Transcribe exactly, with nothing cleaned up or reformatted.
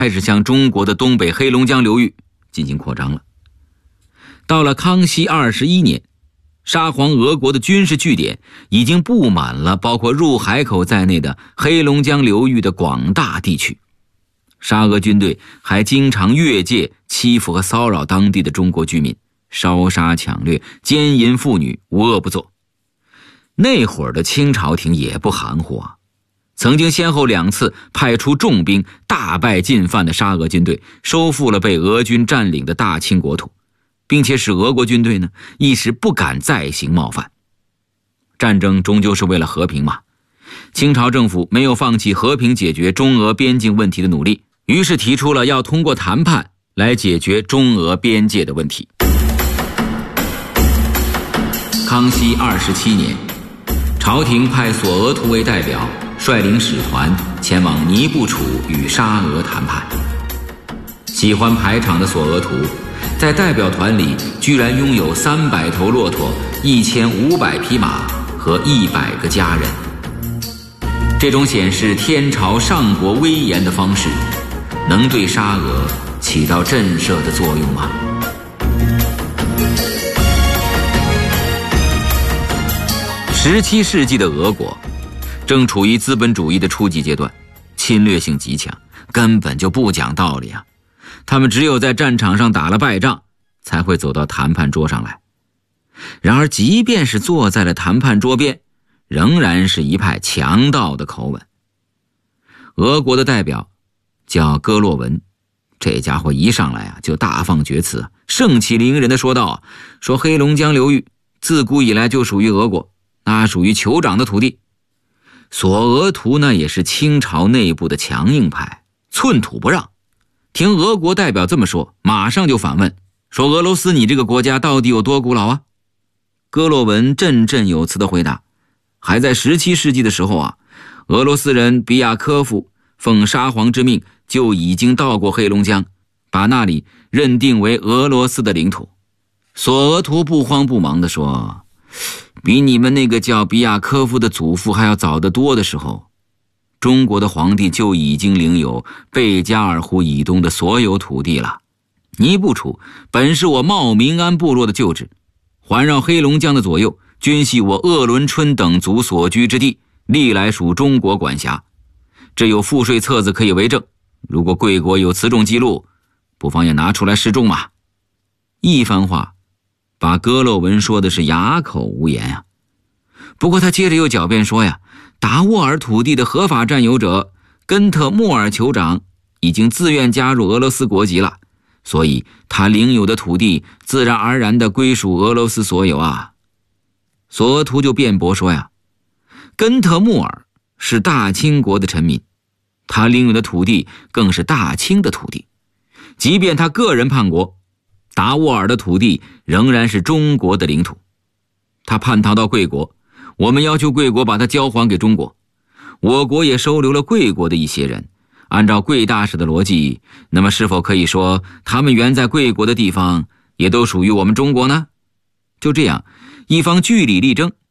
开始向中国的东北黑龙江流域进行扩张了。到了康熙二十一年，沙皇俄国的军事据点已经布满了包括入海口在内的黑龙江流域的广大地区。沙俄军队还经常越界欺负和骚扰当地的中国居民，烧杀抢掠，奸淫妇女，无恶不作。那会儿的清朝廷也不含糊啊，曾经先后两次派出重兵大败进犯的沙俄军队，收复了被俄军占领的大清国土，并且使俄国军队呢一时不敢再行冒犯。战争终究是为了和平嘛，清朝政府没有放弃和平解决中俄边境问题的努力，于是提出了要通过谈判来解决中俄边界的问题。康熙二十七年，朝廷派索额图为代表，率领使团前往尼布楚与沙俄谈判。喜欢排场的索额图在代表团里居然拥有三百头骆驼、一千五百匹马和一百个家人。这种显示天朝上国威严的方式，能对沙俄起到震慑的作用吗？十七世纪的俄国正处于资本主义的初级阶段，侵略性极强，根本就不讲道理啊！他们只有在战场上打了败仗，才会走到谈判桌上来。然而即便是坐在了谈判桌边，仍然是一派强盗的口吻。俄国的代表叫戈洛文，这家伙一上来啊就大放厥词，盛气凌人的说道，说黑龙江流域自古以来就属于俄国，那属于酋长的土地。索额图呢也是清朝内部的强硬派，寸土不让。听俄国代表这么说，马上就反问，说俄罗斯你这个国家到底有多古老啊？戈洛文振振有词的回答，还在十七世纪的时候啊，俄罗斯人比亚科夫奉沙皇之命就已经到过黑龙江，把那里认定为俄罗斯的领土。索额图不慌不忙地说，比你们那个叫比亚科夫的祖父还要早得多的时候，中国的皇帝就已经领有贝加尔湖以东的所有土地了。尼布楚本是我茂明安部落的旧址，环绕黑龙江的左右均系我鄂伦春等族所居之地，历来属中国管辖。这有赋税册子可以为证，如果贵国有此种记录，不妨也拿出来示众嘛。一番话把戈洛文说的是哑口无言啊。不过他接着又狡辩说呀，达斡尔土地的合法占有者根特穆尔酋长已经自愿加入俄罗斯国籍了，所以他领有的土地自然而然地归属俄罗斯所有啊。索额图就辩驳说呀，根特穆尔是大清国的臣民，他领有的土地更是大清的土地，即便他个人叛国，达斡尔的土地仍然是中国的领土。他叛逃到贵国，我们要求贵国把他交还给中国，我国也收留了贵国的一些人。按照贵大使的逻辑，那么是否可以说他们原在贵国的地方也都属于我们中国呢？就这样，一方据理力争，